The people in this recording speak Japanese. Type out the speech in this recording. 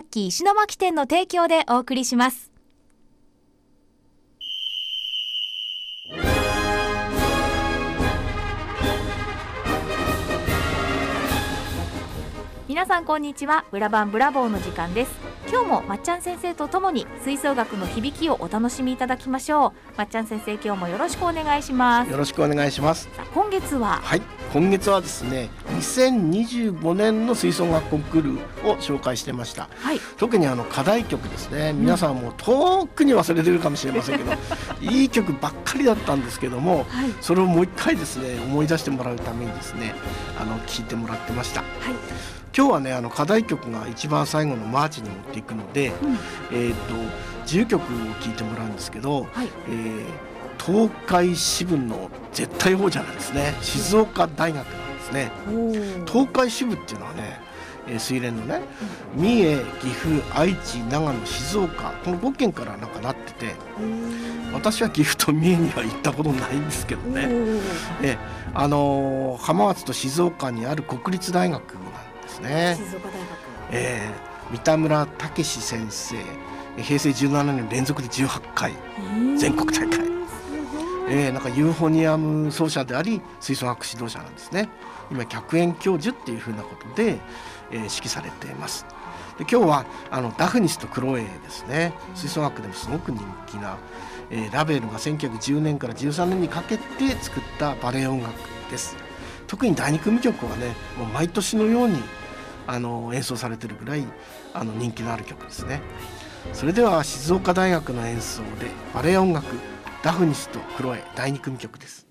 器石巻店の提供でお送りします。皆さんこんにちは。ブラバンブラボーの時間です。今日もまっちゃん先生とともに吹奏楽の響きをお楽しみいただきましょう。まっちゃん先生、今日もよろしくお願いします。 よろしくお願いします。 今月は今月はですね、2025年の吹奏楽コンクールを紹介してました。特に課題曲ですね。皆さんも遠くに忘れてるかもしれませんけど、いい曲ばっかりだったんですけども、それをもう一回ですね思い出してもらうためにですね聴いてもらってました。今日はね課題曲が一番最後のマーチに持っていくので、10曲を聴いてもらうんですけど、東海支部の絶対王者なんですね。静岡大学なんですね。東海支部っていうのはね、水連のね、三重、岐阜、愛知、長野、静岡、この5県からなんかなってて、私は岐阜と三重には行ったことないんですけどね。浜松と静岡にある国立大学なんですね。 静岡大学。 三田村武史先生、平成17年連続で18回全国大会。なんかユーフォニアム奏者であり吹奏楽指導者なんですね。今客演教授っていうふうなことで、指揮されています。で今日はダフニスとクロエですね。吹奏楽でもすごく人気な、ラベルが1910年から13年にかけて作ったバレエ音楽です。特に第2組曲はねもう毎年のように演奏されてるぐらい人気のある曲ですね。それでは静岡大学の演奏でバレエ音楽ダフニスとクロエ第2組曲です。